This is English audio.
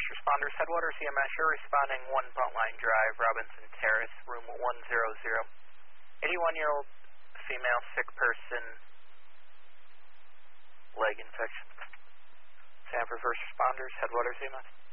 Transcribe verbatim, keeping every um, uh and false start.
First responders, Headwaters E M S, you're responding one Buntline Drive, Robinson Terrace, room one hundred. eighty-one-year-old female, sick person, leg infection. Sanford First responders, Headwaters E M S.